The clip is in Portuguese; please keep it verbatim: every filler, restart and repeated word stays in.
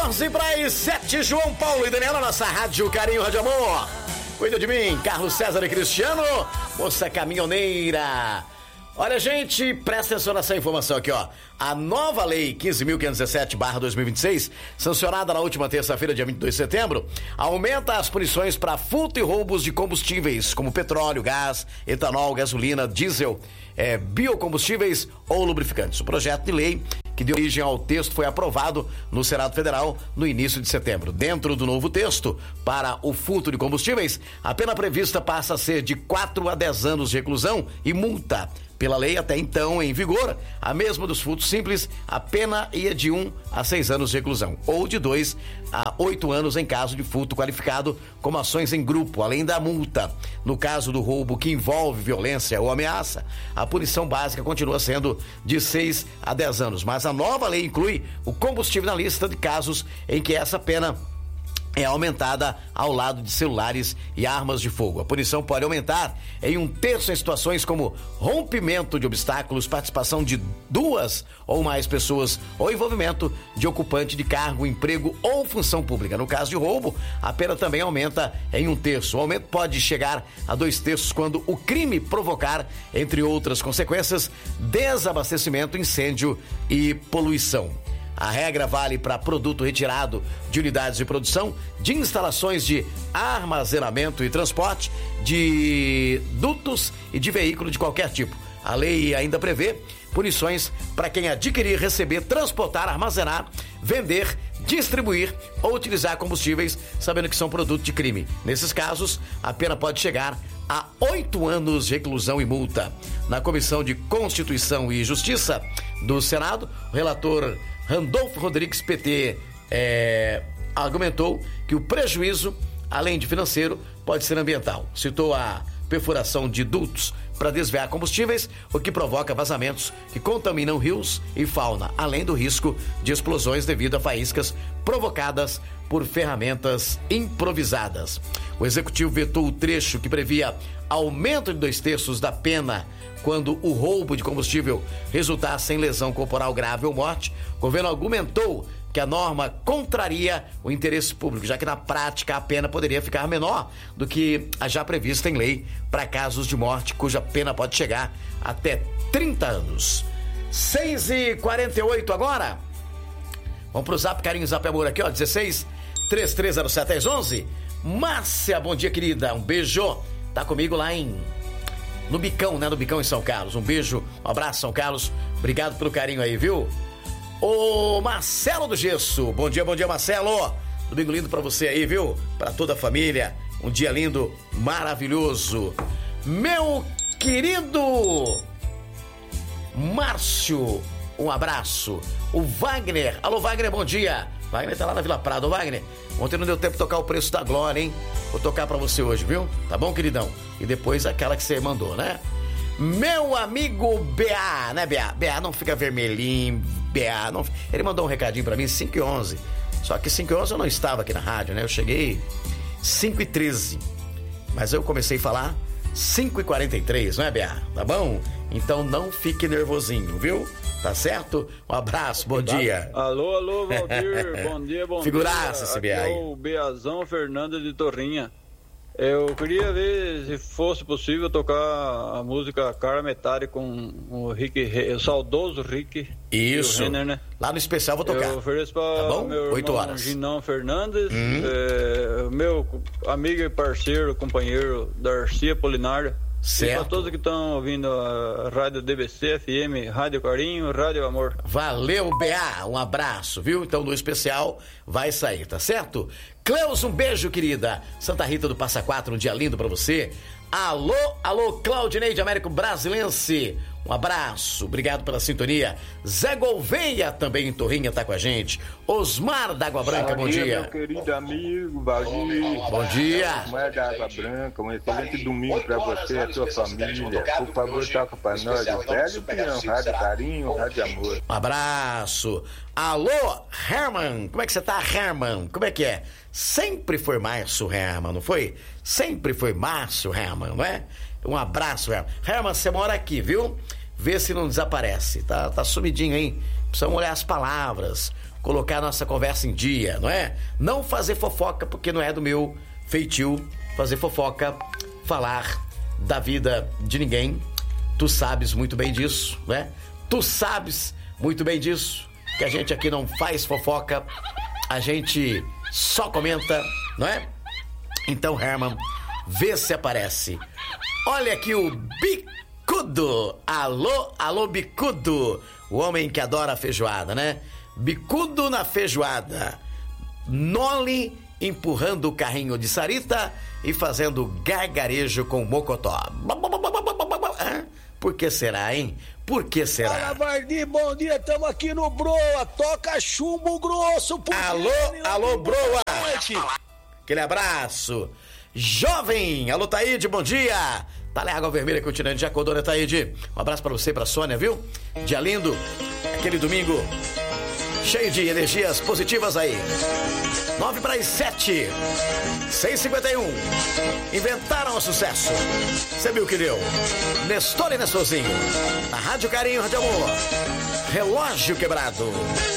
quatorze para as sete, João Paulo e Daniela, nossa Rádio Carinho, Rádio Amor. Cuida de mim, Carlos César e Cristiano, moça caminhoneira. Olha, gente, presta atenção nessa informação aqui, ó. A nova lei quinze mil quinhentos e dezessete barra dois mil e vinte e seis, sancionada na última terça-feira, dia vinte e dois de setembro, aumenta as punições para furto e roubos de combustíveis, como petróleo, gás, etanol, gasolina, diesel, é, biocombustíveis ou lubrificantes. O projeto de lei que deu origem ao texto foi aprovado no Senado Federal no início de setembro. Dentro do novo texto, para o furto de combustíveis, a pena prevista passa a ser de quatro a dez anos de reclusão e multa. Pela lei até então em vigor, a mesma dos furtos simples, a pena ia de um a seis anos de reclusão, ou de dois a oito anos em caso de furto qualificado como ações em grupo, além da multa. No caso do roubo que envolve violência ou ameaça, a punição básica continua sendo de seis a dez anos, mas a nova lei inclui o combustível na lista de casos em que essa pena é aumentada ao lado de celulares e armas de fogo. A punição pode aumentar em um terço em situações como rompimento de obstáculos, participação de duas ou mais pessoas ou envolvimento de ocupante de cargo, emprego ou função pública. No caso de roubo, a pena também aumenta em um terço. O aumento pode chegar a dois terços quando o crime provocar, entre outras consequências, desabastecimento, incêndio e poluição. A regra vale para produto retirado de unidades de produção, de instalações de armazenamento e transporte, de dutos e de veículo de qualquer tipo. A lei ainda prevê punições para quem adquirir, receber, transportar, armazenar, vender, distribuir ou utilizar combustíveis, sabendo que são produto de crime. Nesses casos, a pena pode chegar a oito anos de reclusão e multa. Na Comissão de Constituição e Justiça do Senado, o relator Randolfo Rodrigues, P T, é, argumentou que o prejuízo, além de financeiro, pode ser ambiental. Citou a perfuração de dutos para desviar combustíveis, o que provoca vazamentos que contaminam rios e fauna, além do risco de explosões devido a faíscas provocadas por ferramentas improvisadas. O executivo vetou o trecho que previa aumento de dois terços da pena quando o roubo de combustível resultasse em lesão corporal grave ou morte. O governo argumentou que a norma contraria o interesse público, já que na prática a pena poderia ficar menor do que a já prevista em lei para casos de morte, cuja pena pode chegar até trinta anos. seis e quarenta e oito agora. Vamos pro Zap, Carinho, Zap Amor aqui, ó, dezesseis, três três zero sete, dez onze. Márcia, bom dia, querida, um beijo. Tá comigo lá em... no Bicão, né? No Bicão em São Carlos. Um beijo, um abraço, São Carlos. Obrigado pelo carinho aí, viu? Ô Marcelo do Gesso, bom dia, bom dia, Marcelo. Domingo lindo pra você aí, viu? Pra toda a família, um dia lindo, maravilhoso. Meu querido Márcio, um abraço. O Wagner, alô Wagner, bom dia. Wagner tá lá na Vila Prado. Ô Wagner, ontem não deu tempo de tocar o Preço da Glória, hein? Vou tocar pra você hoje, viu? Tá bom, queridão? E depois aquela que você mandou, né? Meu amigo B A, né, B A? B A não fica vermelhinho, B A não... Ele mandou um recadinho pra mim, cinco e onze. Só que cinco e onze eu não estava aqui na rádio, né? Eu cheguei cinco e treze. Mas eu comecei a falar cinco e quarenta e três, não é, B A? Tá bom? Então não fique nervosinho, viu? Tá certo? Um abraço, bom dia. Alô, alô, Valdir, bom dia, bom Figuraça, dia. esse B A aí. Aqui é o Beazão Fernando de Torrinha. Eu queria ver se fosse possível tocar a música Cara Metade com o Rick, o saudoso Rick. Isso. E o Renner, né? Lá no especial vou tocar. Eu ofereço para tá bom? meu oito irmão horas. Ginão Fernandes, hum. é, meu amigo e parceiro, companheiro Darcy Apolinário. Certo. E para todos que estão ouvindo a Rádio D B C F M, Rádio Carinho, Rádio Amor. Valeu, B A, um abraço, viu? Então no especial vai sair, tá certo? Cleus, um beijo, querida. Santa Rita do Passa Quatro, um dia lindo pra você. Alô, alô, Claudinei de Américo Brasilense. Um abraço, obrigado pela sintonia. Zé Gouveia também em Torrinha tá com a gente. Osmar da Água Branca, bom, bom dia. dia. Meu querido amigo, Valdir. Bom dia. Osmar da Água Branca, um excelente domingo pra você e a sua família. Por favor, toca pra nós o velho peão, Rádio Carinho, Rádio Amor. Um abraço. Alô, Herman, como é que você tá, Herman? Como é que é? Sempre foi Márcio Herman, não foi? Sempre foi Márcio Herman, não é? Um abraço, Herman. Herman, você mora aqui, viu? Vê se não desaparece. Tá, tá sumidinho, hein? Precisamos olhar as palavras. colocar a nossa conversa em dia, não é? Não fazer fofoca, porque não é do meu feitio fazer fofoca, falar da vida de ninguém. Tu sabes muito bem disso, né? Tu sabes muito bem disso, que a gente aqui não faz fofoca, a gente só comenta, não é? Então, Herman, vê se aparece. Olha aqui o Bicudo. Alô, alô, Bicudo. O homem que adora a feijoada, né? Bicudo na feijoada. Noli empurrando o carrinho de Sarita e fazendo gargarejo com o mocotó. Por que será, hein? Por que será? Fala, Vardi, bom dia, estamos aqui no Broa. Toca chumbo grosso. Por alô, alô, Broa. Aquele abraço. Jovem, alô, Taíde, bom dia. Tá lá a água vermelha continente de acordou, né, Taíde? Um abraço pra você, pra Sônia, viu? Dia lindo, aquele domingo cheio de energias positivas aí. Nove para as sete. seis e cinquenta e um. Inventaram o sucesso. Você viu o que deu? Nestor e Nestorzinho. Na Rádio Carinho, Rádio Amor. Relógio quebrado.